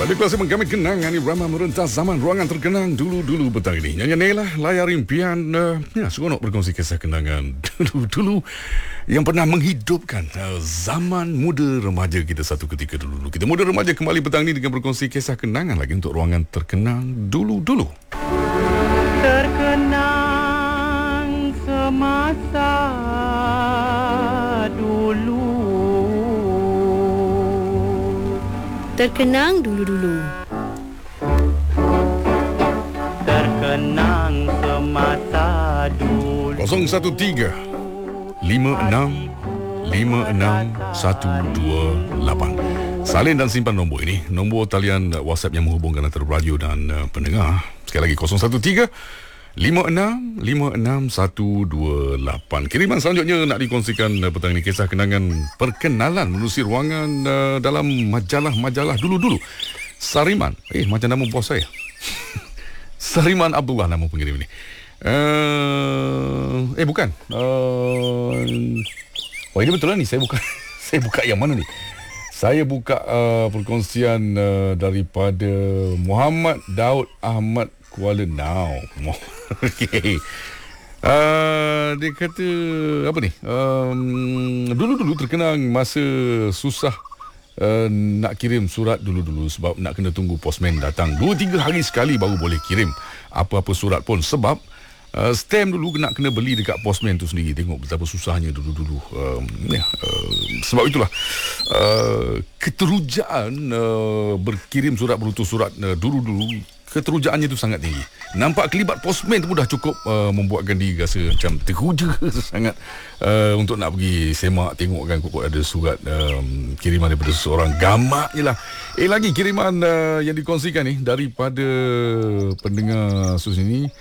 Radio Klasik menggamit kenangan irama merentas zaman ruangan terkenang dulu-dulu petang ini. Nyanyian Nela, layar impian, seronok berkongsi kisah kenangan dulu-dulu yang pernah menghidupkan zaman muda remaja kita satu ketika dulu. Kita muda remaja kembali petang ini dengan berkongsi kisah kenangan lagi untuk ruangan terkenang dulu-dulu. Terkenang semasa dulu. Terkenang dulu-dulu. Terkenang semasa dulu. 013 56 56 128. Salin dan simpan nombor ini. Nombor talian WhatsApp yang menghubungkan antara radio dan pendengar. Sekali lagi 013 56 56 128. Kiriman selanjutnya nak dikongsikan petang ini kisah kenangan perkenalan menerusi ruangan dalam majalah-majalah dulu-dulu. Sariman. Macam nama bos saya. Sariman Abdullah nama pengirim ini. Bukan. Ini betul lah ni. Saya buka yang mana ni? Saya buka perkongsian daripada Muhammad Daud Ahmad Kuala Nau. Okey. Dia kata apa ni? Dulu-dulu terkenang masa susah nak kirim surat dulu-dulu sebab nak kena tunggu postman datang 2-3 hari sekali baru boleh kirim apa-apa surat pun sebab stamp dulu nak kena beli dekat postman tu sendiri. Tengok betapa susahnya dulu-dulu. Sebab itulah keterujaan berkirim surat, berutus surat dulu-dulu, keterujaannya tu sangat tinggi. Nampak kelibat postman tu pun dah cukup membuatkan diri rasa macam teruja sangat untuk nak pergi semak tengok kan kok ada surat kiriman daripada seseorang. Gamaknya lah. Lagi kiriman yang dikongsikan ni daripada pendengar sus ini.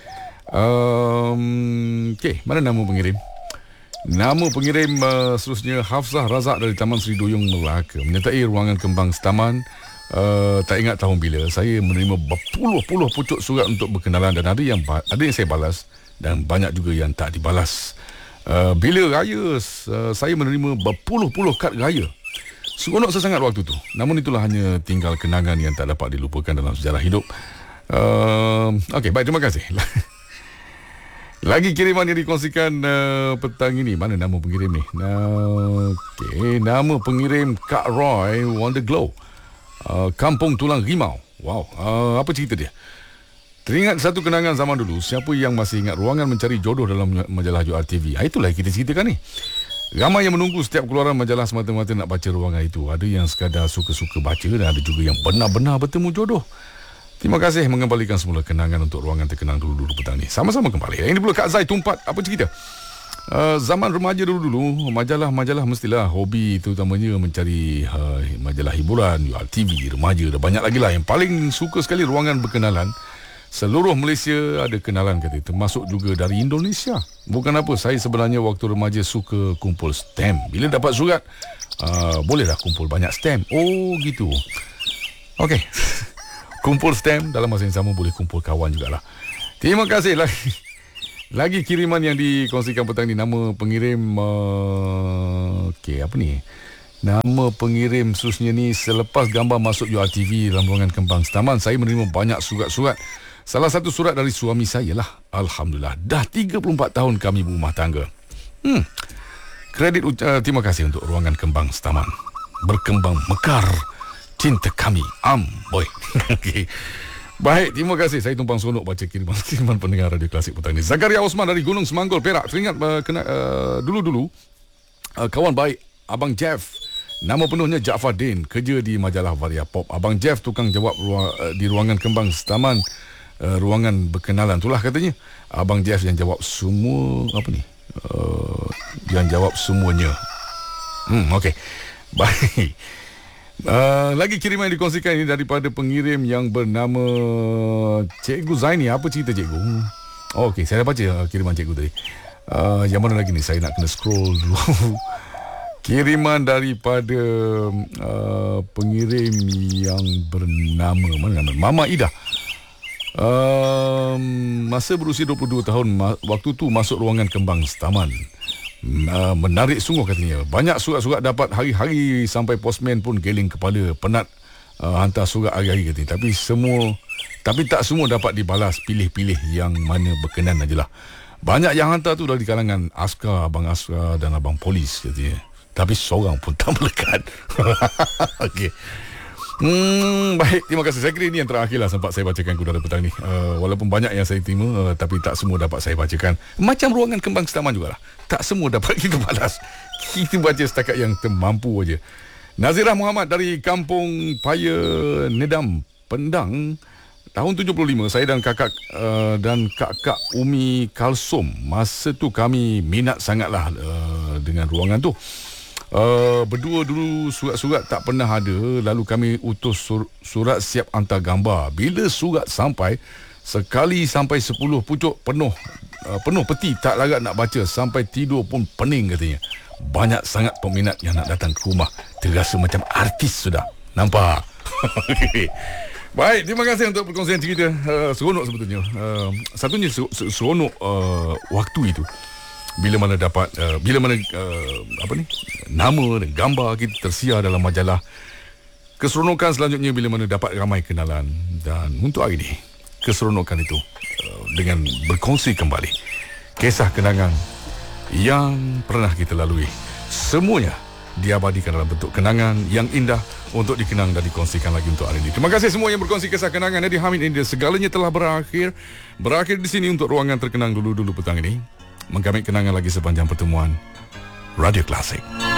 Mana nama pengirim? Nama pengirim seterusnya Hafsah Razak dari Taman Seri Doyong Melaka. Menyertai ruangan kembang setaman. Tak ingat tahun bila saya menerima berpuluh-puluh pucuk surat untuk berkenalan dan ada yang saya balas dan banyak juga yang tak dibalas. Bila raya saya menerima berpuluh-puluh kad raya. Seronok sesangat waktu tu. Namun itulah hanya tinggal kenangan yang tak dapat dilupakan dalam sejarah hidup. Baik, terima kasih. Lagi kiriman yang dikongsikan petang ini. Mana nama pengirim ni? Nama pengirim Kak Roy Wonder Glow, Kampung Tulang Rimau. Wow, apa cerita dia? Teringat satu kenangan zaman dulu. Siapa yang masih ingat ruangan mencari jodoh dalam majalah URTV? Itulah yang kita ceritakan ni. Ramai yang menunggu setiap keluaran majalah semata-mata nak baca ruangan itu. Ada yang sekadar suka-suka baca dan ada juga yang benar-benar bertemu jodoh. Terima kasih mengembalikan semula kenangan untuk ruangan terkenang dulu-dulu petang ni. Sama-sama kembali. Ini pula Kak Zai Tumpat. Apa cerita? Zaman remaja dulu-dulu, majalah-majalah mestilah hobi terutamanya mencari majalah hiburan, URTV, remaja. Dah banyak lagi lah. Yang paling suka sekali ruangan berkenalan. Seluruh Malaysia ada kenalan kata. Termasuk juga dari Indonesia. Bukan apa, saya sebenarnya waktu remaja suka kumpul stamp. Bila dapat surat, bolehlah kumpul banyak stamp. Oh gitu. Okey. Kumpul stamp, dalam masa yang sama boleh kumpul kawan jugalah. Terima kasih lagi kiriman yang dikongsikan petang ni. Nama pengirim apa ni? Nama pengirim susnya ni selepas gambar masuk URTV dalam ruangan kembang setaman, saya menerima banyak surat-surat. Salah satu surat dari suami saya lah. Alhamdulillah, dah 34 tahun kami berumah tangga. Kredit terima kasih untuk ruangan kembang setaman. Berkembang mekar cinta kami. Boy. Okay. Baik, terima kasih. Saya tumpang seronok baca kiriman pendengar Radio Klasik petang ini. Zakaria Osman dari Gunung Semanggol, Perak. Teringat dulu-dulu kawan baik Abang Jeff. Nama penuhnya Jaafar Din. Kerja di majalah Varia Pop. Abang Jeff tukang jawab di ruangan kembang setaman. Ruangan berkenalan. Itulah katanya. Abang Jeff yang jawab semua. Apa ni? Yang jawab semuanya. Okey. Baik. Lagi kiriman yang dikongsikan ini daripada pengirim yang bernama Cikgu Zaini. Apa cerita Cikgu? Okey, saya dah baca kiriman Cikgu tadi. Yang mana lagi ni? Saya nak kena scroll dulu. Kiriman daripada pengirim yang bernama mana nama? Mama Ida. Masa berusia 22 tahun, waktu tu masuk ruangan kembang setaman. Menarik sungguh katanya. Banyak surat-surat dapat hari-hari sampai postman pun geling kepala. Penat hantar surat hari-hari katanya. Tapi tak semua dapat dibalas, pilih-pilih yang mana berkenan ajalah. Banyak yang hantar tu dari kalangan askar, abang askar dan abang polis katanya. Tapi seorang pun tak melekat. Okey. Baik, terima kasih. Saya kira ini yang terakhirlah sempat saya bacakan Kudara Petang ni. Walaupun banyak yang saya terima, tapi tak semua dapat saya bacakan. Macam ruangan kembang setaman jugalah. Tak semua dapat kita balas. Kita baca setakat yang termampu aja. Nazirah Muhammad dari Kampung Paya Nedam, Pendang. Tahun 75, saya dan kakak Umi Kalsum, masa tu kami minat sangatlah dengan ruangan tu. Berdua dulu surat-surat tak pernah ada. Lalu kami utus surat siap hantar gambar. Bila surat sampai, sekali sampai 10 pucuk penuh peti, tak larat nak baca. Sampai tidur pun pening katanya. Banyak sangat peminat yang nak datang ke rumah. Terasa macam artis sudah. Nampak? Baik, terima kasih untuk perkongsian cerita. Seronok sebetulnya. Satunya seronok waktu itu. Bila mana dapat nama dan gambar kita tersiar dalam majalah. Keseronokan selanjutnya bila mana dapat ramai kenalan. Dan untuk hari ini, keseronokan itu dengan berkongsi kembali kisah kenangan yang pernah kita lalui. Semuanya diabadikan dalam bentuk kenangan yang indah untuk dikenang dan dikongsikan lagi untuk hari ini. Terima kasih semua yang berkongsi kisah kenangan. Eddie Hamid ini segalanya telah berakhir di sini untuk ruangan terkenang dulu petang ini. Menggamit kenangan lagi sepanjang pertemuan Radio Klasik.